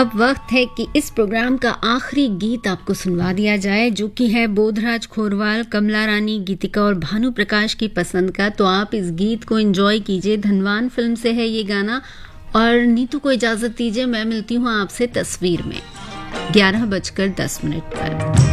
अब वक्त है कि इस प्रोग्राम का आखिरी गीत आपको सुनवा दिया जाए, जो कि है बोधराज खोरवाल, कमला रानी, गीतिका और भानु प्रकाश की पसंद का। तो आप इस गीत को एंजॉय कीजिए। धनवान फिल्म से है ये गाना। और नीतू को इजाजत दीजिए, मैं मिलती हूँ आपसे तस्वीर में 11:10 पर।